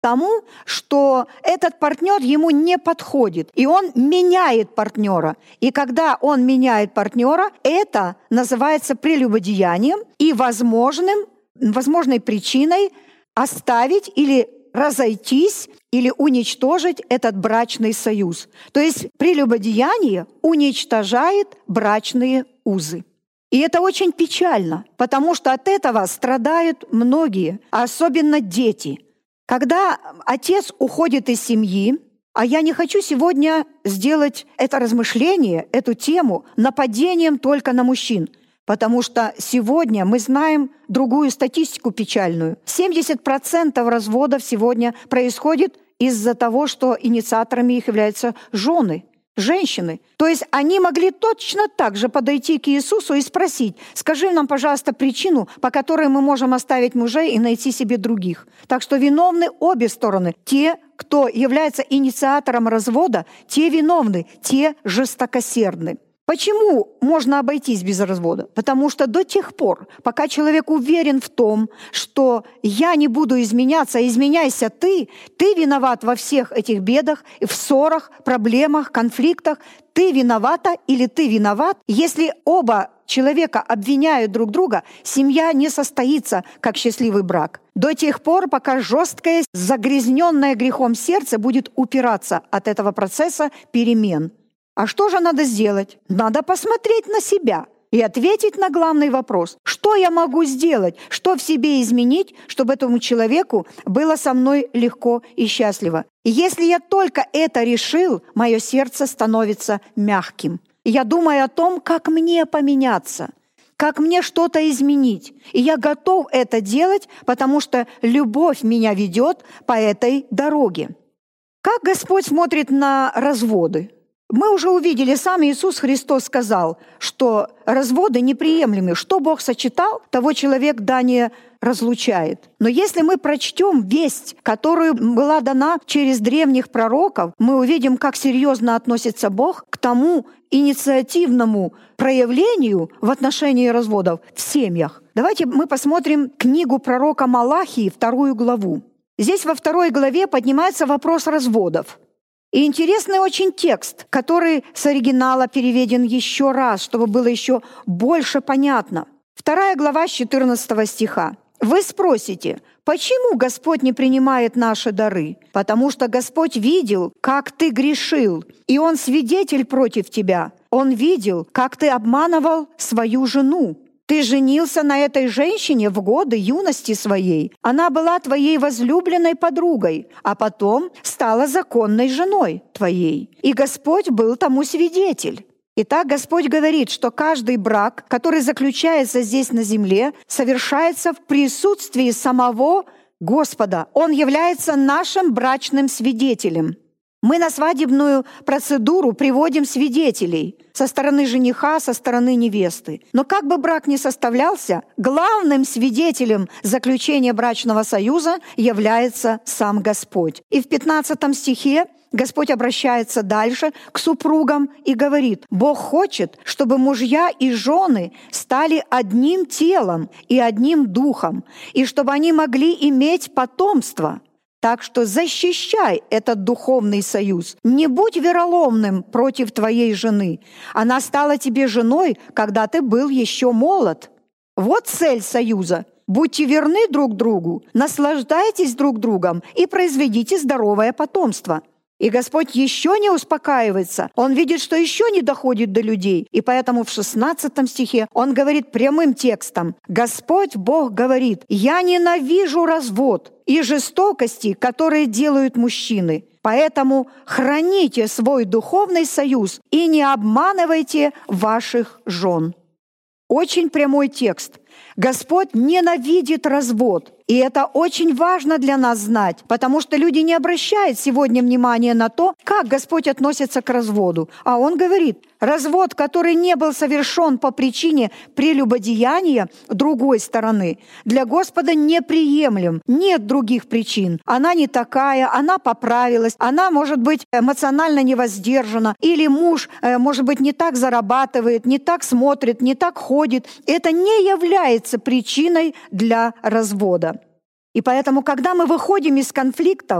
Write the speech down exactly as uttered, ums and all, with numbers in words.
тому, что этот партнер ему не подходит, и он меняет партнера. И когда он меняет партнера, это называется прелюбодеянием и возможным, возможной причиной оставить или разойтись или уничтожить этот брачный союз. То есть прелюбодеяние уничтожает брачные узы. И это очень печально, потому что от этого страдают многие, особенно дети. Когда отец уходит из семьи, а я не хочу сегодня сделать это размышление, эту тему нападением только на мужчин, потому что сегодня мы знаем другую статистику печальную. семьдесят процентов разводов сегодня происходит из-за того, что инициаторами их являются жены, женщины. То есть они могли точно так же подойти к Иисусу и спросить: скажи нам, пожалуйста, причину, по которой мы можем оставить мужей и найти себе других. Так что виновны обе стороны. Те, кто является инициатором развода, те виновны, те жестокосердны. Почему можно обойтись без развода? Потому что до тех пор, пока человек уверен в том, что я не буду изменяться, а изменяйся ты, ты виноват во всех этих бедах, в ссорах, проблемах, конфликтах, ты виновата или ты виноват. Если оба человека обвиняют друг друга, семья не состоится как счастливый брак. До тех пор, пока жесткое, загрязненное грехом сердце будет упираться от этого процесса перемен. А что же надо сделать? Надо посмотреть на себя и ответить на главный вопрос. Что я могу сделать? Что в себе изменить, чтобы этому человеку было со мной легко и счастливо? И если я только это решил, мое сердце становится мягким. И я думаю о том, как мне поменяться, как мне что-то изменить. И я готов это делать, потому что любовь меня ведет по этой дороге. Как Господь смотрит на разводы? Мы уже увидели, сам Иисус Христос сказал, что разводы неприемлемы. Что Бог сочетал, того человек да не разлучает. Но если мы прочтем весть, которую была дана через древних пророков, мы увидим, как серьезно относится Бог к тому инициативному проявлению в отношении разводов в семьях. Давайте мы посмотрим книгу пророка Малахии, вторую главу. Здесь во второй главе поднимается вопрос разводов. И интересный очень текст, который с оригинала переведен еще раз, чтобы было еще больше понятно. Вторая глава с четырнадцатого стиха. «Вы спросите, почему Господь не принимает наши дары? Потому что Господь видел, как ты грешил, и Он свидетель против тебя. Он видел, как ты обманывал свою жену. Ты женился на этой женщине в годы юности своей. Она была твоей возлюбленной подругой, а потом стала законной женой твоей. И Господь был тому свидетель». Итак, Господь говорит, что каждый брак, который заключается здесь на земле, совершается в присутствии самого Господа. Он является нашим брачным свидетелем. Мы на свадебную процедуру приводим свидетелей со стороны жениха, со стороны невесты. Но как бы брак ни составлялся, главным свидетелем заключения брачного союза является сам Господь. И в пятнадцатом стихе Господь обращается дальше к супругам и говорит: «Бог хочет, чтобы мужья и жены стали одним телом и одним духом, и чтобы они могли иметь потомство». Так что защищай этот духовный союз. Не будь вероломным против твоей жены. Она стала тебе женой, когда ты был еще молод. Вот цель союза. Будьте верны друг другу, наслаждайтесь друг другом и произведите здоровое потомство. И Господь еще не успокаивается. Он видит, что еще не доходит до людей. И поэтому в шестнадцатом стихе Он говорит прямым текстом: «Господь Бог говорит: я ненавижу развод и жестокости, которые делают мужчины. Поэтому храните свой духовный союз и не обманывайте ваших жен». Очень прямой текст. Господь ненавидит развод. И это очень важно для нас знать, потому что люди не обращают сегодня внимания на то, как Господь относится к разводу. А Он говорит, развод, который не был совершен по причине прелюбодеяния другой стороны, для Господа неприемлем. Нет других причин. Она не такая, она поправилась, она, может быть, эмоционально невоздержана, или муж, может быть, не так зарабатывает, не так смотрит, не так ходит. Это не является причиной для развода. И поэтому, когда мы выходим из конфликтов,